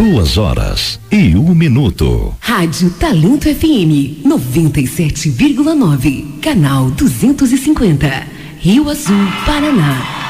2h01. Rádio Talento FM 97,9, canal 250, Rio Azul, Paraná.